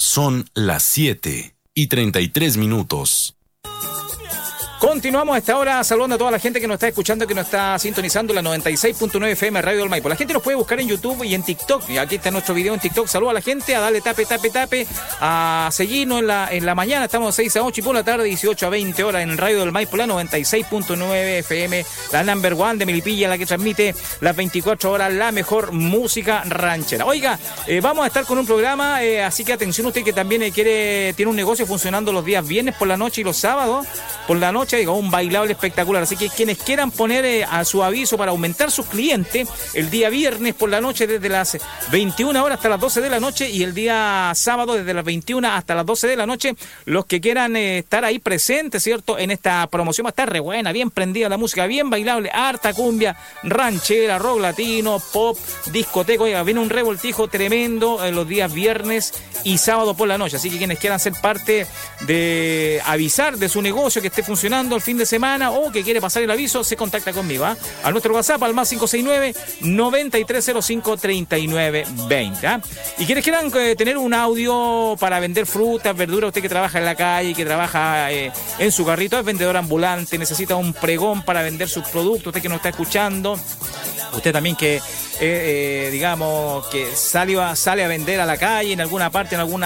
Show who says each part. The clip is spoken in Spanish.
Speaker 1: Son las 7:33.
Speaker 2: Continuamos a esta hora saludando a toda la gente que nos está escuchando, que nos está sintonizando la 96.9 FM Radio del Maipo. La gente nos puede buscar en YouTube y en TikTok. Y aquí está nuestro video en TikTok. Saludos a la gente, a darle tape, a seguirnos en la mañana. Estamos de 6 a 8 y por la tarde 18 a 20 horas en Radio del Maipo, la 96.9 FM, la number one de Melipilla, la que transmite las 24 horas la mejor música ranchera. Oiga, vamos a estar con un programa, así que atención usted que también tiene un negocio funcionando los días viernes por la noche y los sábados por la noche. Digo, un bailable espectacular, así que quienes quieran poner a su aviso para aumentar sus clientes el día viernes por la noche desde las 21 horas hasta las 12 de la noche y el día sábado desde las 21 hasta las 12 de la noche, los que quieran estar ahí presentes, ¿cierto? En esta promoción va a estar re buena, bien prendida la música, bien bailable, harta cumbia, ranchera, rock latino, pop, discoteca. Oiga, viene un revoltijo tremendo los días viernes y sábado por la noche, así que quienes quieran ser parte de avisar de su negocio que esté funcionando el fin de semana o que quiere pasar el aviso, se contacta conmigo, ¿eh? A nuestro WhatsApp al más 569-9305-3920. Y quienes quieran tener un audio para vender frutas, verduras, usted que trabaja en la calle, que trabaja en su carrito, es vendedor ambulante, necesita un pregón para vender sus productos, usted que nos está escuchando, usted también que digamos que sale a vender a la calle en alguna parte, en alguna